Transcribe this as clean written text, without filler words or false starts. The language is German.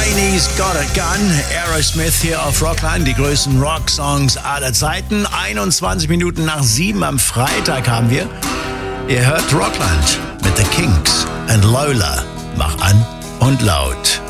Cheney's Got a Gun, Aerosmith hier auf Rockline, die größten Rocksongs aller Zeiten. 21 Minuten nach 7 am Freitag haben wir. Ihr hört Rockland mit The Kinks and Lola. Mach an und laut.